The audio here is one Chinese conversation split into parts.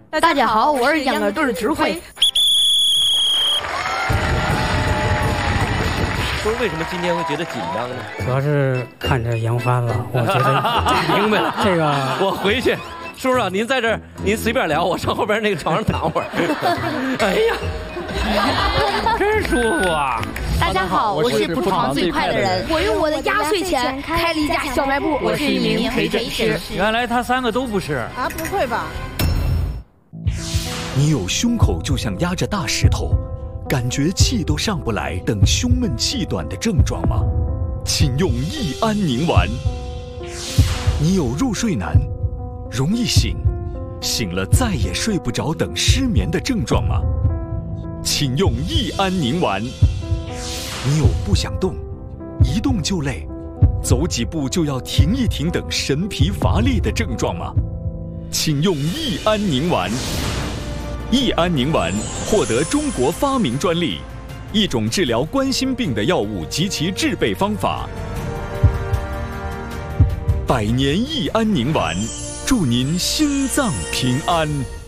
大家好，我是秧歌队指挥。 说为什么今天会觉得紧张呢？ 主要是看着杨帆了，我觉得明白了。 这个我回去，叔叔您在这儿，您随便聊，我上后边那个床上躺会儿。哎呀，真舒服啊！ 大家好，我是铺床最快的人，我用我的压岁钱开了一家小卖部，我是一名陪诊师。 原来他3个都不是啊？不会吧？ 你有胸口就像压着大石头，感觉气都上不来等胸闷气短的症状吗？请用益安宁丸。你有入睡难、容易醒、醒了再也睡不着等失眠的症状吗？请用益安宁丸。你有不想动、一动就累、走几步就要停一停等神疲乏力的症状吗？请用益安宁丸。益安宁丸获得中国发明专利，一种治疗冠心病的药物及其制备方法。100年益安宁丸，祝您心脏平安。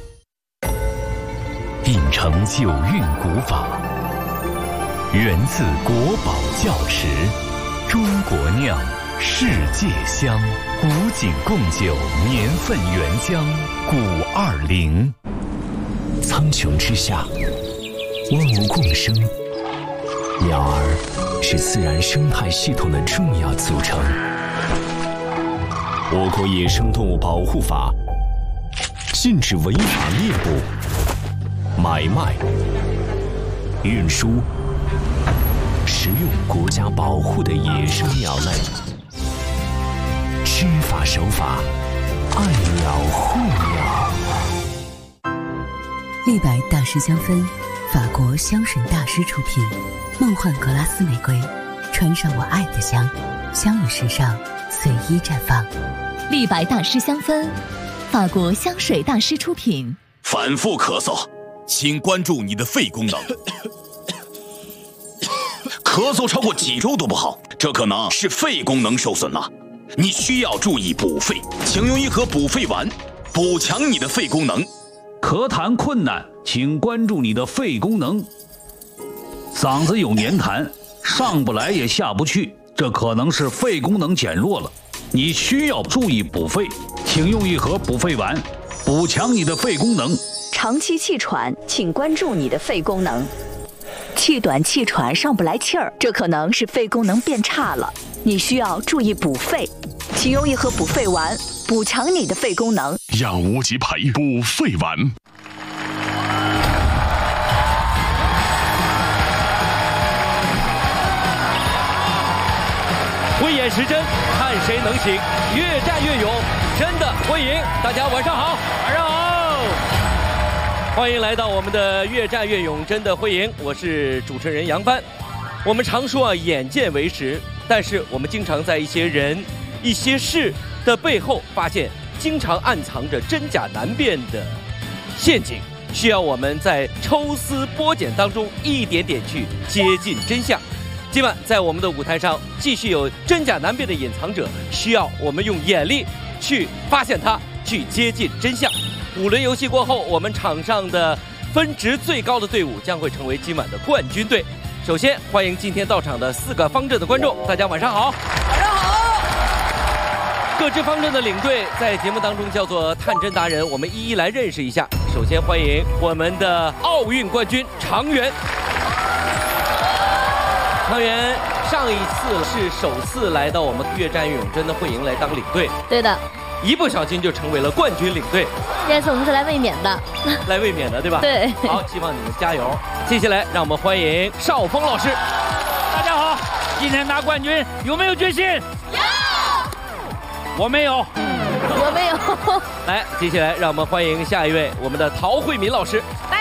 秉承九韵古法，源自国宝窖池，中国酿，世界香，古井贡酒年份原浆520。苍穹之下，万物共生，鸟儿是自然生态系统的重要组成。我国野生动物保护法禁止违法猎捕、买卖、运输、食用国家保护的野生鸟类。知法守法，爱鸟护鸟。 立白大师香氛，法国香水大师出品，梦幻格拉斯玫瑰，穿上我爱的香，香与时尚随意绽放。 立白大师香氛，法国香水大师出品。 反复咳嗽，请关注你的肺功能。咳嗽超过几周都不好，这可能是肺功能受损了，你需要注意补肺，请用一盒补肺丸，补强你的肺功能。 咳痰困难，请关注你的肺功能。嗓子有黏痰，上不来也下不去，这可能是肺功能减弱了，你需要注意补肺，请用一盒补肺丸，补强你的肺功能。 长期气喘，请关注你的肺功能。气短气喘上不来气儿，这可能是肺功能变差了，你需要注意补肺，请用一盒补肺丸，补强你的肺功能。 养无极培补肺丸。 慧眼识真，看谁能行，越战越勇，真的会赢。大家晚上好，晚上好，欢迎来到我们的越战越勇，真的会赢。我是主持人杨帆。我们常说眼见为实，但是我们经常在一些人、一些事的背后发现，经常暗藏着真假难辨的陷阱，需要我们在抽丝剥茧当中一点点去接近真相。今晚在我们的舞台上，继续有真假难辨的隐藏者，需要我们用眼力去发现它，去接近真相。5轮游戏过后，我们场上的分值最高的队伍将会成为今晚的冠军队。首先欢迎今天到场的4个方阵的观众，大家晚上好。晚上好。各支方阵的领队在节目当中叫做探针达人，我们一一来认识一下。首先欢迎我们的奥运冠军常源。常源上一次是首次来到我们越战越勇真的会赢来当领队， 对的， 一不小心就成为了冠军领队。 这次我们是来卫冕的， 来卫冕的对吧？ 对。 好，希望你们加油。接下来让我们欢迎邵峰老师。 大家好，今天拿冠军有没有决心？有。我没有。 我没有。 来，接下来让我们欢迎下一位我们的陶慧敏老师。